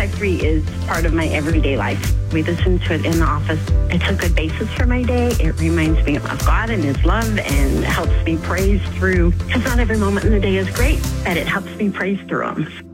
Malachi 3 is part of my everyday life. We listen to it in the office. It's a good basis for my day. It reminds me of God and His love and helps me praise through, because not every moment in the day is great, but it helps me praise through them.